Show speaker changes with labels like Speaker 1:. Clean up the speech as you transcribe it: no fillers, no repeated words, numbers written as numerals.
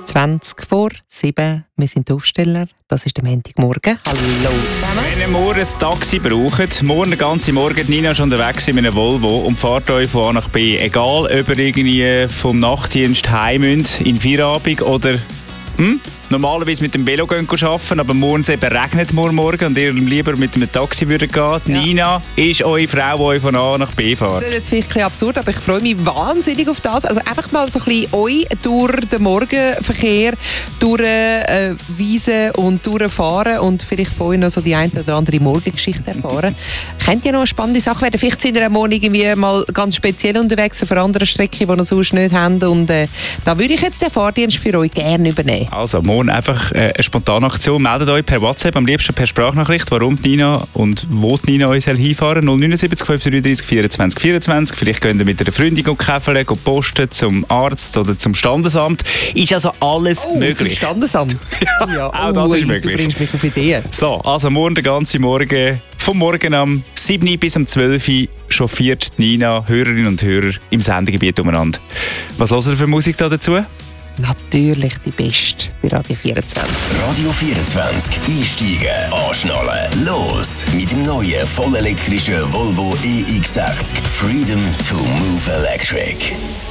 Speaker 1: 7:20. Wir sind die Aufsteller. Das ist der Montagmorgen. Hallo zusammen.
Speaker 2: Wenn ihr morgen ein Taxi braucht, morgen den ganzen Morgen, Nina ist unterwegs in einem Volvo und fahrt euch von A nach B. Egal, ob ihr irgendwie vom Nachtdienst heim müsst, in Feierabend oder normalerweise mit dem Velo arbeiten, aber morgens eben regnet morgen und ihr lieber mit einem Taxi würdet gehen. Ja. Nina ist eure Frau, die euch von A nach B fährt.
Speaker 1: Das ist jetzt vielleicht ein bisschen absurd, aber ich freue mich wahnsinnig auf das. Also einfach mal so ein bisschen euch durch den Morgenverkehr durchweisen und durchfahren und vielleicht von euch noch so die eine oder andere Morgengeschichte erfahren. Könnt ihr noch eine spannende Sache werden? Vielleicht sind ihr am Morgen irgendwie mal ganz speziell unterwegs auf einer anderen Strecke, die ihr sonst nicht habt. Und da würde ich jetzt den Fahrdienst für euch gerne übernehmen.
Speaker 2: Also, morgen einfach eine spontane Aktion. Meldet euch per WhatsApp, am liebsten per Sprachnachricht, warum die Nina und wo die Nina uns hinfahren soll. 079 533 24 24. Vielleicht könnt ihr mit einer Freundin käfeln, posten zum Arzt oder zum Standesamt. Ist also alles möglich.
Speaker 1: Zum Standesamt?
Speaker 2: Ja, auch das ist möglich.
Speaker 1: Du bringst mich auf Ideen.
Speaker 2: So, also morgen den ganzen Morgen, vom Morgen am 7 bis um 12 Uhr chauffiert Nina Hörerinnen und Hörer im Sendegebiet umeinander. Was hört ihr für Musik da dazu?
Speaker 1: Natürlich die Beste bei Radio 24.
Speaker 3: Radio 24. Einsteigen, anschnallen, los! Mit dem neuen vollelektrischen Volvo EX60 Freedom to Move Electric.